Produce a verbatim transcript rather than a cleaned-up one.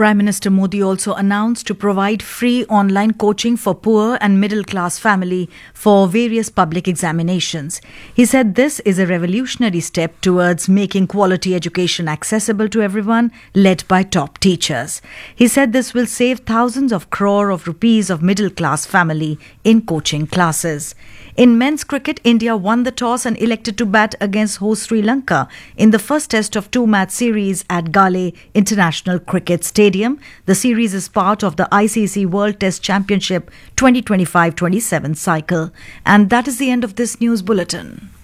Prime Minister Modi also announced to provide free online coaching for poor and middle-class family for various public examinations. He said this is a revolutionary step towards making quality education accessible to everyone, led by top teachers. He said this will save thousands of crore of rupees of middle-class family in coaching classes. In men's cricket, India won the toss and elected to bat against host Sri Lanka in the first test of two-match series at Gale International Cricket Stadium. The series is part of the I C C World Test Championship twenty twenty-five twenty-seven cycle. And that is the end of this news bulletin.